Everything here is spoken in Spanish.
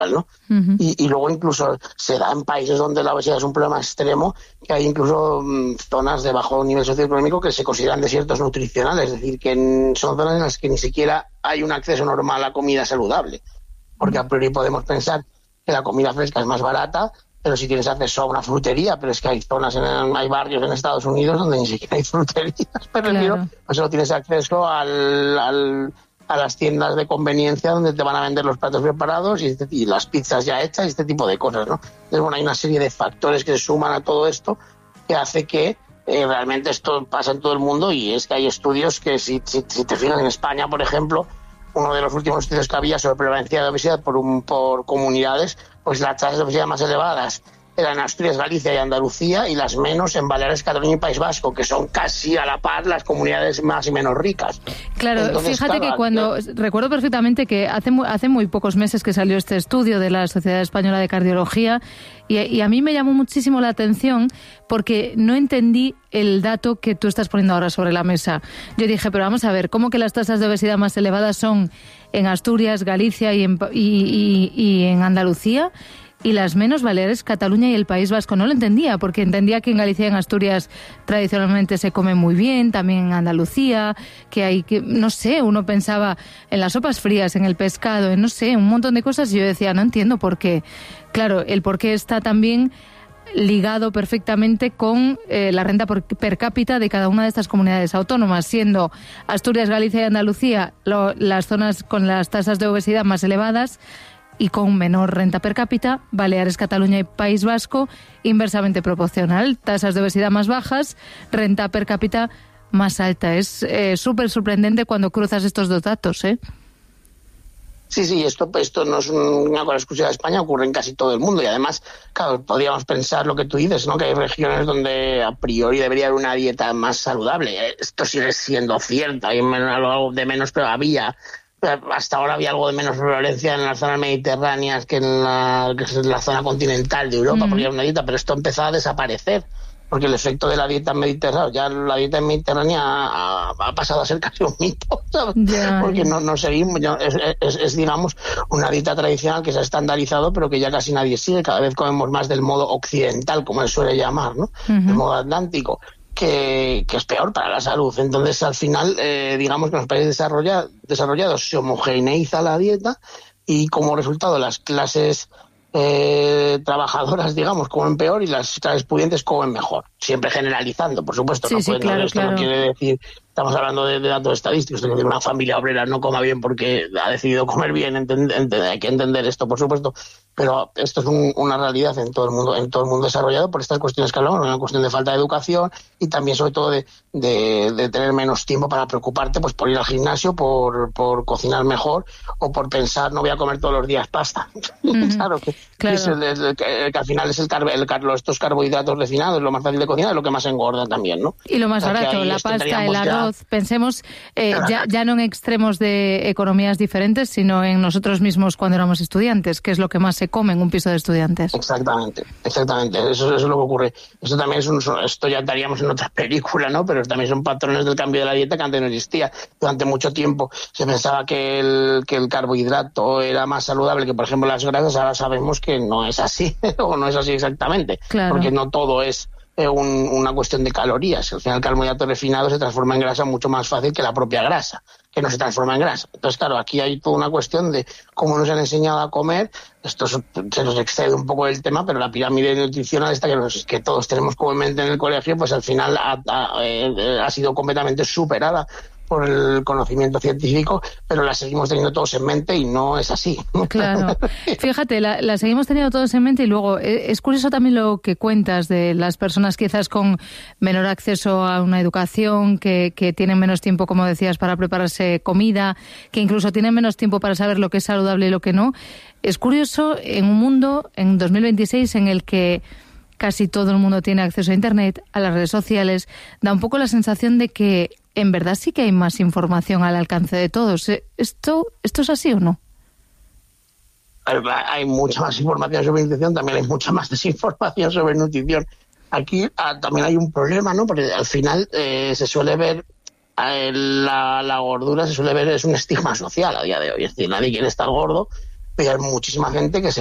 ¿no? Y luego incluso se da en países donde la obesidad es un problema extremo, que hay incluso zonas de bajo nivel socioeconómico que se consideran desiertos nutricionales, es decir, que son zonas en las que ni siquiera hay un acceso normal a comida saludable, porque a priori podemos pensar que la comida fresca es más barata, pero si tienes acceso a una frutería, pero es que hay zonas, hay barrios en Estados Unidos donde ni siquiera hay fruterías, pero pues solo tienes acceso a las tiendas de conveniencia donde te van a vender los platos preparados y las pizzas ya hechas y este tipo de cosas, ¿no? Entonces, bueno, hay una serie de factores que se suman a todo esto que hace que realmente esto pasa en todo el mundo, y es que hay estudios que, si te fijas en España, por ejemplo, uno de los últimos estudios que había sobre prevalencia de obesidad por comunidades, pues las tasas de obesidad más elevadas eran Asturias, Galicia y Andalucía, y las menos en Baleares, Cataluña y País Vasco, que son casi a la par las comunidades más y menos ricas. Claro, entonces, fíjate que cuando... Recuerdo perfectamente que hace muy pocos meses que salió este estudio de la Sociedad Española de Cardiología, y a mí me llamó muchísimo la atención porque no entendí el dato que tú estás poniendo ahora sobre la mesa. Yo dije, pero vamos a ver, ¿cómo que las tasas de obesidad más elevadas son en Asturias, Galicia y en Andalucía? Y las menos Baleares, Cataluña y el País Vasco. No lo entendía, porque entendía que en Galicia y en Asturias tradicionalmente se come muy bien, también en Andalucía, no sé, uno pensaba en las sopas frías, en el pescado, en no sé, un montón de cosas, y yo decía, no entiendo por qué. Claro, el por qué está también ligado perfectamente con la renta per cápita de cada una de estas comunidades autónomas, siendo Asturias, Galicia y Andalucía las zonas con las tasas de obesidad más elevadas, y con menor renta per cápita, Baleares, Cataluña y País Vasco, inversamente proporcional. Tasas de obesidad más bajas, renta per cápita más alta. Es súper sorprendente cuando cruzas estos dos datos, ¿eh? Sí, esto no es una cosa exclusiva de España, ocurre en casi todo el mundo, y además, claro, podríamos pensar lo que tú dices, ¿no? Que hay regiones donde a priori debería haber una dieta más saludable. Esto sigue siendo cierto, hay algo de menos, pero hasta ahora había algo de menos prevalencia en las zonas mediterráneas que en la zona continental de Europa, porque era una dieta, pero esto empezó a desaparecer, porque el efecto de la dieta mediterránea, ya la dieta mediterránea ha pasado a ser casi un mito, ¿sabes? Porque no seguimos, es digamos una dieta tradicional que se ha estandarizado, pero que ya casi nadie sigue. Cada vez comemos más del modo occidental, como él suele llamar, ¿no? El modo atlántico, que es peor para la salud. Entonces, al final, digamos que en los países desarrollados se homogeneiza la dieta, y como resultado las clases trabajadoras, digamos, comen peor, y las clases pudientes comen mejor. Siempre generalizando, por supuesto. Claro. No quiere decir, estamos hablando de datos estadísticos, de que una familia obrera no coma bien porque ha decidido comer bien, hay que entender esto, por supuesto, pero esto es una realidad en todo el mundo desarrollado, por estas cuestiones que hablamos, una cuestión de falta de educación, y también sobre todo de tener menos tiempo para preocuparte, pues por ir al gimnasio, por cocinar mejor, o por pensar, no voy a comer todos los días pasta. Claro. Que al final es estos carbohidratos refinados, lo más fácil de cocinar, es lo que más engorda también, ¿no? Y lo más barato, la pasta, el arroz. Pensemos ya no en extremos de economías diferentes, sino en nosotros mismos cuando éramos estudiantes, que es lo que más se come en un piso de estudiantes. Exactamente. Eso es lo que ocurre. Esto ya estaríamos en otra película, ¿no? Pero también son patrones del cambio de la dieta que antes no existía. Durante mucho tiempo se pensaba que el carbohidrato era más saludable que, por ejemplo, las grasas. Ahora sabemos que no es así, o no es así exactamente, porque no todo es una cuestión de calorías. Al final, el carbohidrato refinado se transforma en grasa mucho más fácil que la propia grasa, que no se transforma en grasa. Entonces, claro, aquí hay toda una cuestión de cómo nos han enseñado a comer. Esto se nos excede un poco el tema, pero la pirámide nutricional esta que todos tenemos comúnmente en el colegio, pues al final ha sido completamente superada por el conocimiento científico, pero la seguimos teniendo todos en mente, y no es así. Claro. Fíjate, la seguimos teniendo todos en mente, y luego es curioso también lo que cuentas de las personas quizás con menor acceso a una educación, que tienen menos tiempo, como decías, para prepararse comida, que incluso tienen menos tiempo para saber lo que es saludable y lo que no. Es curioso en un mundo, en 2026, en el que casi todo el mundo tiene acceso a Internet, a las redes sociales, da un poco la sensación de que en verdad sí que hay más información al alcance de todos. ¿Esto es así o no? Hay mucha más información sobre nutrición, también hay mucha más desinformación sobre nutrición. Aquí también hay un problema, ¿no? Porque al final se suele ver la gordura, es un estigma social a día de hoy. Es decir, nadie quiere estar gordo, pero hay muchísima gente que se